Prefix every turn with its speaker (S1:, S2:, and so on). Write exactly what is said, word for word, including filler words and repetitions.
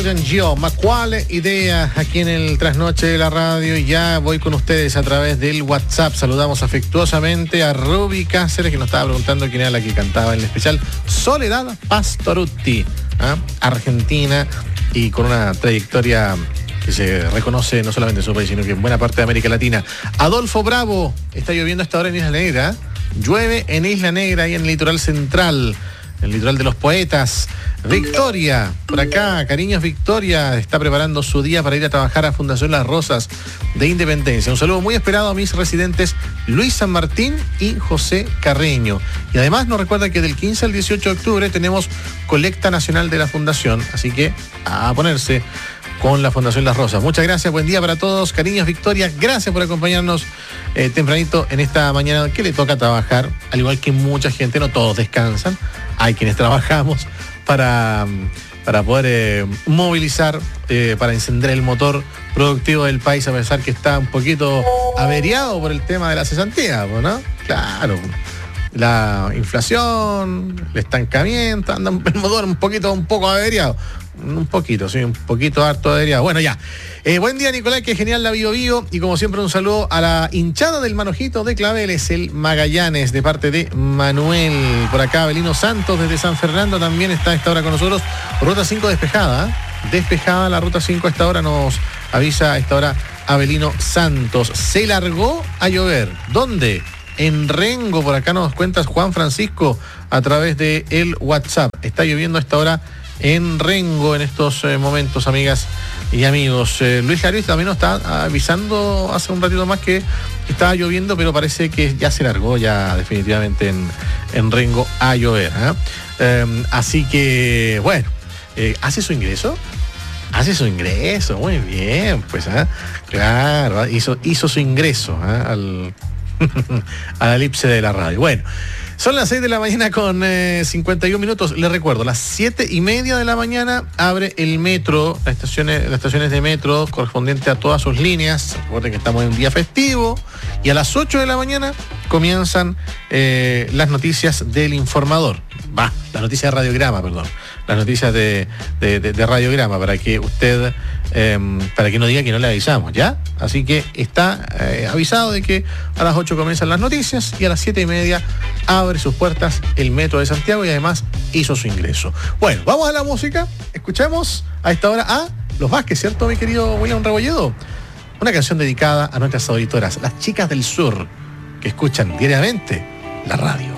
S1: Elton John, ¿cuál idea aquí en el Trasnoche de la Radio? Y ya voy con ustedes a través del WhatsApp. Saludamos afectuosamente a Ruby Cáceres, que nos estaba preguntando quién era la que cantaba en el especial Soledad Pastorutti, ¿eh? Argentina, y con una trayectoria que se reconoce no solamente en su país, sino que en buena parte de América Latina. Adolfo Bravo, está lloviendo a esta hora en Isla Negra. Llueve en Isla Negra y en el litoral central, el litoral de los poetas. Victoria, por acá, cariños, Victoria está preparando su día para ir a trabajar a Fundación Las Rosas de Independencia. Un saludo muy esperado a mis residentes Luis San Martín y José Carreño. Y además nos recuerda que del quince al dieciocho de octubre tenemos colecta nacional de la Fundación, así que a ponerse con la Fundación Las Rosas. Muchas gracias, buen día para todos. Cariños, Victoria, gracias por acompañarnos eh, tempranito en esta mañana que le toca trabajar, al igual que mucha gente, no todos descansan, hay quienes trabajamos para, para poder eh, movilizar, eh, para encender el motor productivo del país, a pesar que está un poquito averiado por el tema de la cesantía, ¿no? Claro, la inflación, el estancamiento, anda el motor un poquito, un poco averiado. Un poquito, sí, un poquito harto averiado. Bueno, ya. Eh, buen día, Nicolás, que genial la Bio Bio. Y como siempre, un saludo a la hinchada del Manojito de Claveles, el Magallanes, de parte de Manuel. Por acá, Abelino Santos, desde San Fernando, también está a esta hora con nosotros. Ruta cinco despejada. Despejada la ruta cinco a esta hora, nos avisa a esta hora Abelino Santos. Se largó a llover. ¿Dónde? En Rengo, por acá nos cuentas Juan Francisco a través de el WhatsApp. Está lloviendo a esta hora en Rengo en estos eh, momentos, amigas y amigos. Eh, Luis Jaris también nos está avisando hace un ratito más que estaba lloviendo, pero parece que ya se largó ya definitivamente en, en Rengo a llover, ¿eh? Eh, así que, bueno, eh, ¿hace su ingreso? Hace su ingreso, muy bien, pues, ¿eh? Claro, hizo, hizo su ingreso, ¿eh? al, a la elipse de la radio. Bueno, son las seis de la mañana con eh, cincuenta y un minutos. Les recuerdo, las siete y media de la mañana abre el metro, las estaciones, las estaciones de metro correspondiente a todas sus líneas. Recuerden que estamos en un día festivo. Y a las ocho de la mañana comienzan eh, las noticias del informador. Va, las noticias de Radiograma, perdón. Las noticias de, de, de, de Radiograma, para que usted, eh, para que no diga que no le avisamos, ¿ya? Así que está eh, avisado de que a las ocho comienzan las noticias y a las siete y media abre sus puertas el Metro de Santiago y además hizo su ingreso. Bueno, vamos a la música. Escuchamos a esta hora a Los Vázquez, ¿cierto, mi querido William Rebolledo? Una canción dedicada a nuestras auditoras, las chicas del sur, que escuchan diariamente la radio.